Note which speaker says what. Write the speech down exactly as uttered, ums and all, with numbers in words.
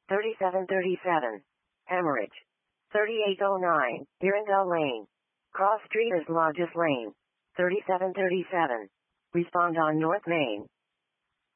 Speaker 1: thirty-seven thirty-seven. Hemorrhage. thirty-eight oh nine. Irondale Lane. Cross Street is Lodges Lane. thirty-seven thirty-seven. Respond on North Main.